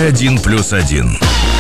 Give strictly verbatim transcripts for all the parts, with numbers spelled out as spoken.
Один плюс один.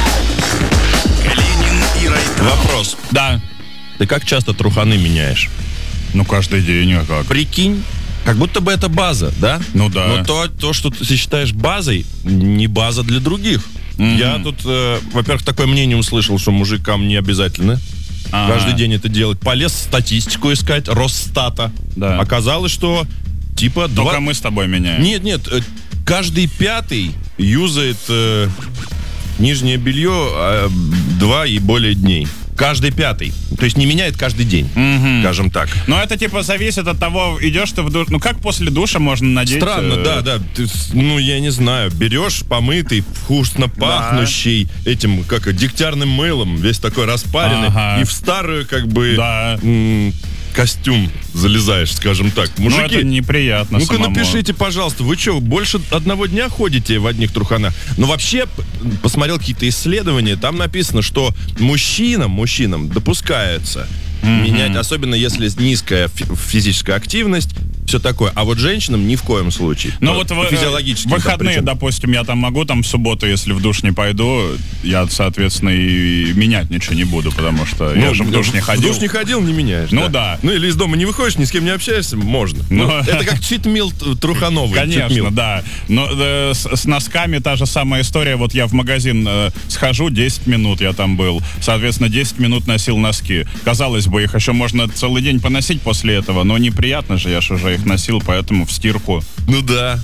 Калинин и Райтаун. Вопрос. Да. Ты как часто труханы меняешь? Ну, каждый день, а как? Прикинь, как будто бы это база, да? Ну да. Но то, то что ты считаешь базой, не база для других. Мгм. Я тут, э, во-первых, такое мнение услышал, что мужикам не обязательно Ага. каждый день это делать. Полез статистику искать, Росстата. Да. Оказалось, что типа Только два... мы с тобой меняем. Нет, нет, э, каждый пятый юзает э, нижнее белье э, два и более дней. Каждый пятый. То есть не меняет каждый день, Мгм. скажем так. Но это типа зависит от того, идешь ты в душ. Ну как после душа можно надеть? Странно, э, да, да. Ты, с- ну, я не знаю, берешь помытый, вкусно пахнущий этим, как дегтярным мылом, весь такой распаренный, Ага. и в старую, как бы, Да. м, костюм залезаешь, скажем так. Ну Мужики, это неприятно ну-ка самому. напишите, пожалуйста, вы что, больше одного дня ходите в одних труханах? Ну, вообще, п- посмотрел какие-то исследования, там написано, что мужчинам, мужчинам допускается менять, особенно если низкая фи- физическая активность, все такое. А вот женщинам ни в коем случае. Ну По- вот по в физиологическим в выходные, причинам. допустим, я там могу там в субботу, если в душ не пойду, я, соответственно, и менять ничего не буду, потому что я Ну, же в душ не ходил. В душ не ходил, не меняешь. Ну да. Ну или из дома не выходишь, ни с кем не общаешься, можно. Ну. Ну, это как читмил трухановый. Конечно, читмил. да. Но э, с, с носками та же самая история. Вот я в магазин э, схожу, десять минут я там был. Соответственно, десять минут носил носки. Казалось бы, их еще можно целый день поносить после этого, но неприятно же, я же уже их носил, поэтому в стирку. Ну да.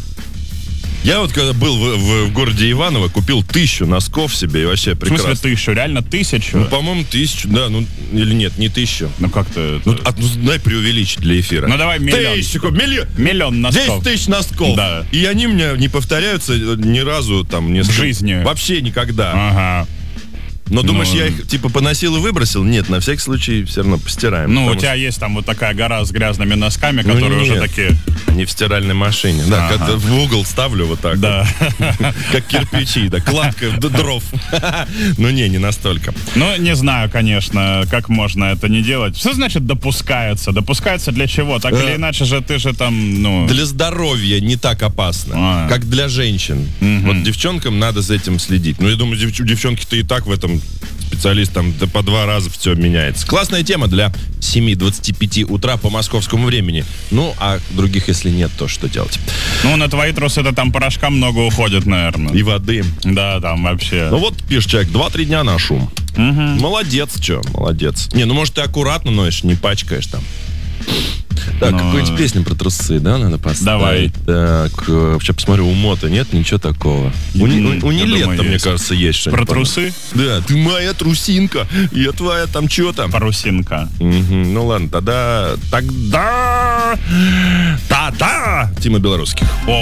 Я вот когда был в, в- в городе Иваново, купил тысячу носков себе и вообще В прекрасно. смысле тысячу? Реально тысячу? Ну, по-моему, тысячу, да, ну, или нет, не тысячу. Ну как-то... Ну, а, ну, дай преувеличить для эфира. Ну, давай миллион. Тысячу, миллион. Миллион носков. десять тысяч носков. Да. И они у меня не повторяются ни разу там. Несколько... В жизни. Вообще никогда. Ага. Но думаешь, Ну. я их типа поносил и выбросил? Нет, на всякий случай все равно постираем. Ну, у потому тебя есть там вот такая гора с грязными носками, Ну, которые уже нет. такие... что не в стиральной машине. Да, Ага. когда в угол ставлю вот так. Да. вот. Как кирпичи, да, кладка д- дров. Ну не, не настолько. Ну, не знаю, конечно, как можно это не делать. Что значит допускается? Допускается для чего? Так Э. или иначе же ты же там, ну... Для здоровья не так опасно, А. как для женщин. Вот девчонкам надо за этим следить. Ну, я думаю, девч- девчонки-то и так в этом специалист, там да, по два раза все меняется. Классная тема для семь двадцать пять утра по московскому времени. Ну, а других, если нет, то что делать? Ну, на твои трусы-то там порошка много уходит, наверное. И воды. Да, там вообще. Ну вот, пишет человек, два-три дня на шум. Молодец, что, молодец. Не, ну может ты аккуратно ноешь, не пачкаешь там. Так, Но- какую-нибудь песню про трусы, да, надо поставить? Давай. Так, э, вообще посмотрю, у Мота нет ничего такого. У, М, не- у, у я Нилетто, думаю, мне есть. кажется, есть что-нибудь. Про трусы? Да, ты моя трусинка, я твоя там что там. Парусинка. Мгм, ну ладно, тогда... Тогда... Тогда... Тима Белорусских. О,